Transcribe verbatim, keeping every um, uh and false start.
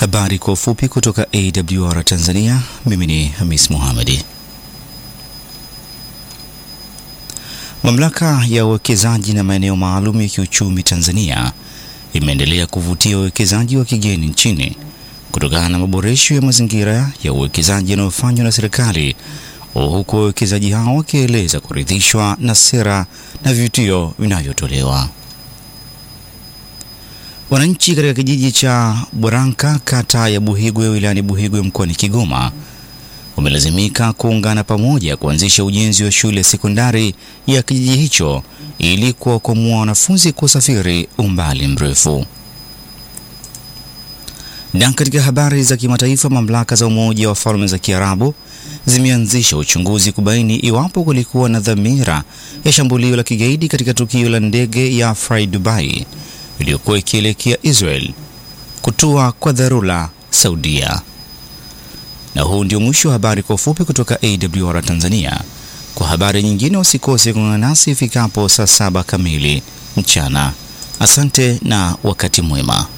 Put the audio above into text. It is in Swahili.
Habari kwa ufupi kutoka A W R Tanzania, mimi ni Hamis Mohamed. Mamlaka ya uwekezaji na maeneo maalum ya kiuchumi Tanzania imeendelea kuvutia uwekezaji wa kigeni nchini kutokana na maboresho ya mazingira ya uwekezaji yanayofanywa na serikali, huku wawekezaji hao wakieleza kuridhishwa na sera na vivutio vinavyotolewa. Wananchi katika kijiji cha Bwaranka, kata ya Buhigwe, wilayani Buhigwe, mkoani Kigoma, wamelazimika kuungana pamoja kuanzisha ujenzi wa shule sekondari ya kijiji hicho ili kuwakwamua wanafunzi kusafiri umbali mrefu. Na katika habari za kimataifa, mamlaka za Umoja wa Falme za Kiarabu zimeanzisha uchunguzi kubaini iwapo kulikuwa na dhamira ya shambulio la kigaidi katika tukio la ndege ya Fly Dubai iliyokuwa ikielekea Israel kutua kwa dharura Saudia. Na huu ndio mwisho wa habari kwa ufupi kutoka A W R Tanzania. Kwa habari nyingine usikose kuungana nasi ifikapo saa saba kamili mchana. Asante na wakati mwema.